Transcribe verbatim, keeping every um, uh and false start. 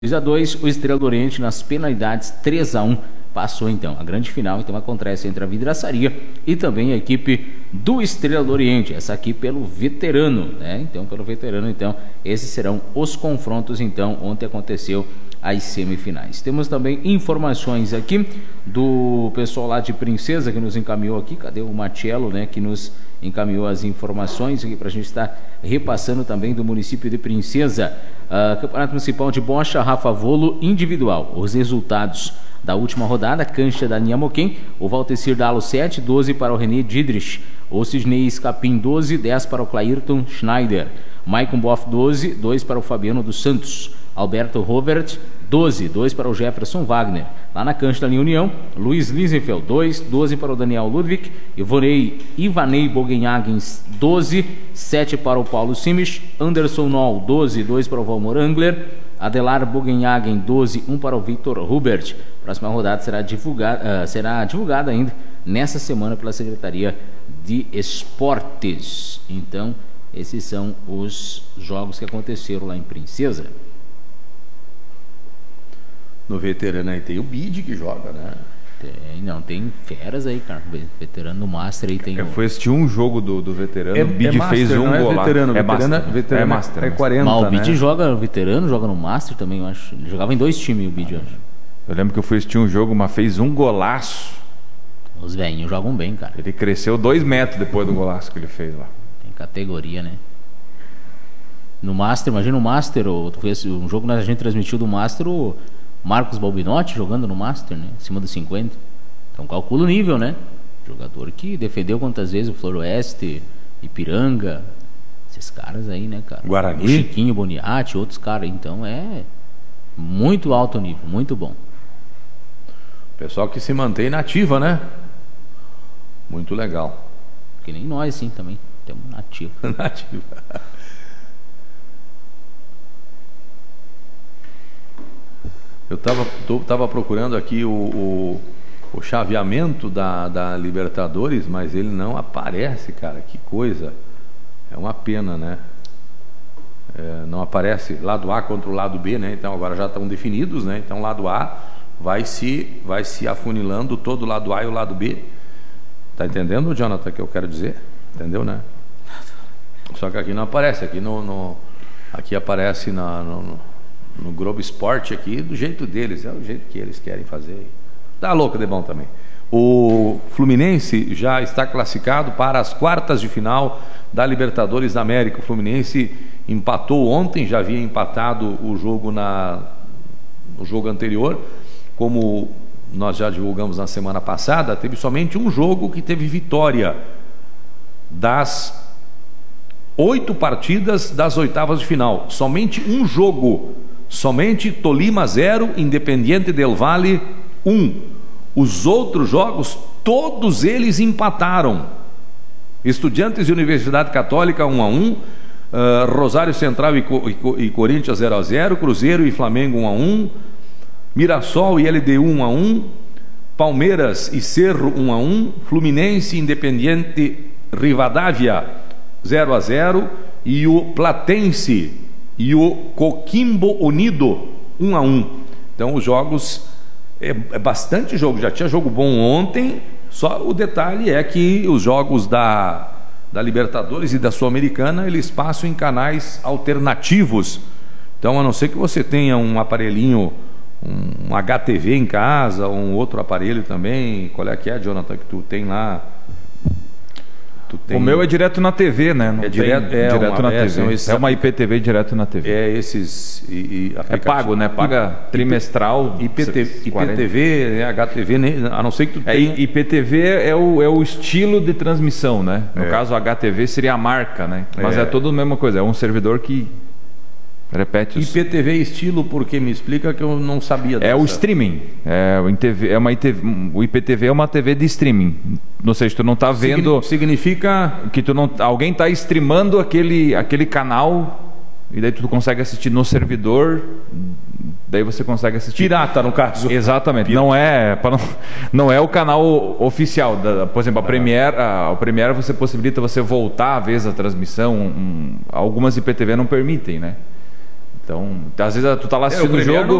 dois a dois, o Estrela do Oriente nas penalidades três a um passou então. A grande final então acontece entre a Vidraçaria e também a equipe do Estrela do Oriente, essa aqui pelo veterano, né? Então pelo veterano, então esses serão os confrontos. Então ontem aconteceu as semifinais. Temos também informações aqui do pessoal lá de Princesa que nos encaminhou aqui. Cadê o Marcelo, né, que nos encaminhou as informações aqui para a gente estar repassando também do município de Princesa. Uh, Campeonato Municipal de Bocha, Rafa Volo individual. Os resultados da última rodada: Cancha da Niamoquém, o Valtecir Dalo sete, doze para o René Didrich, o Sidney Escapim doze, dez para o Clairton Schneider, Maicon Boff doze, dois para o Fabiano dos Santos, Alberto Robert doze, dois para o Jefferson Wagner. Lá na Cancha da Linha União, Luiz Liesenfeld dois, doze para o Daniel Ludwig, Ivonei, Ivanei Bogenhagens doze, sete para o Paulo Simich, Anderson Noll doze, dois para o Valmor Angler, Adelar Bogenhagen doze, um para o Victor Hubert. Próxima rodada será divulgada, uh, será divulgada ainda nessa semana pela Secretaria de Esportes. Então, esses são os jogos que aconteceram lá em Princesa. No veterano aí tem o Bid que joga, né? Tem, não, tem feras aí, cara. Veterano no Master aí tem. Eu o... fui assistir um jogo do, do veterano. É, o Bid é master, fez um não é gol lá. veterano, É veterano, master. veterano É master. É quarenta, Mas o Bid né? joga veterano, joga no Master também, eu acho. Ele jogava em dois times, o Bid, eu acho. Eu lembro que eu fui assistir um jogo, mas fez um golaço. Os velhinhos jogam bem, cara. Ele cresceu dois metros depois do golaço que ele fez lá. Tem categoria, né? No Master, imagina o Master, ou, um jogo que a gente transmitiu do Master, o Marcos Balbinotti jogando no Master, né? Acima dos cinquenta. Então calcula o nível, né? Jogador que defendeu quantas vezes o Floroeste, Ipiranga, esses caras aí, né, cara? Guarani. O Chiquinho Boniati, outros caras. Então é muito alto nível, muito bom. Pessoal que se mantém na ativa, né? Muito legal. Que nem nós, sim, também. Temos nativo. Nativa. Eu estava tava procurando aqui o, o, o chaveamento da, da Libertadores, mas ele não aparece, cara. Que coisa. É uma pena, né? É, não aparece lado A contra o lado B, né? Então agora já estão definidos, né? Então o lado A vai se, vai se afunilando todo o lado A e o lado B. Tá entendendo, Jonathan, o que eu quero dizer? Entendeu, né? Só que aqui não aparece. Aqui, no, no, aqui aparece na, no, no, no Globo Esporte aqui do jeito deles. É o jeito que eles querem fazer. Tá louco de bom também. O Fluminense já está classificado para as quartas de final da Libertadores da América. O Fluminense empatou ontem, já havia empatado o jogo na, no jogo anterior. Como nós já divulgamos na semana passada, teve somente um jogo que teve vitória das oito partidas das oitavas de final. Somente um jogo. Somente Tolima zero, Independiente del Valle um. Os outros jogos, todos eles empataram. Estudiantes e Universidade Católica um a um, uh, Rosário Central e, Co e, e Corinthians zero a zero, Cruzeiro e Flamengo um a um, Mirassol e L D U um a um, Palmeiras e Cerro um a um, Fluminense e Independiente Rivadavia zero a zero e o Platense e o Coquimbo Unido um a um. Então os jogos, é, é bastante jogo, já tinha jogo bom ontem, só o detalhe é que os jogos da, da Libertadores e da Sul-Americana, eles passam em canais alternativos. Então, a não ser que você tenha um aparelhinho, um H T V em casa, ou um outro aparelho também. Qual é que é, Jonathan, que tu tem lá? Tu tem... O meu é direto na T V, né? Não é direto, tem, é direto uma, na T V. É, é uma I P T V direto na T V. É esses... E, e é pago, né? Paga I, trimestral. I P T V, I P T V, né? H T V, nem, a não ser que tu é, tenha... I P T V é o, é o estilo de transmissão, né? No é. caso, H T V seria a marca, né? Mas é, é tudo a mesma coisa. É um servidor que... Repete os... I P T V estilo, porque me explica que eu não sabia dessa. É o streaming. É, o, I T V, é uma I T V, o I P T V é uma T V de streaming. Ou seja, tu não está vendo... Significa... que tu não, alguém está streamando aquele, aquele canal e daí tu consegue assistir no servidor, daí você consegue assistir... Pirata, no caso. Exatamente. Pirata. Não é, não, não é o canal oficial. Da, por exemplo, a Premiere, a, a Premiere você possibilita você voltar a vez a transmissão. Um, algumas I P T V não permitem, né? Então, às vezes tu tá lá É, o assistindo o Premier jogo. não